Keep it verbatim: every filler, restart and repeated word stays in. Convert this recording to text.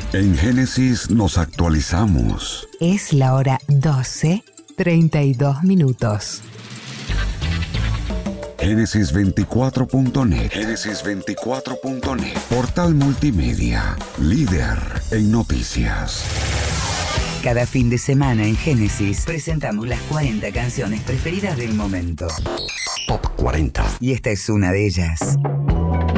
En Génesis nos actualizamos. Es la hora doce, treinta y dos minutos. Génesis veinticuatro punto net. Génesis veinticuatro punto net. Portal multimedia. Líder en noticias. Cada fin de semana en Génesis presentamos las cuarenta canciones preferidas del momento. Top cuarenta. Y esta es una de ellas.